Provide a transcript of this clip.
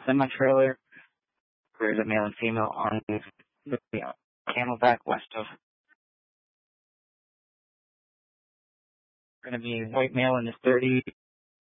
semi-trailer. There's a male and female on the Camelback west of. Going to be white male in his 30s.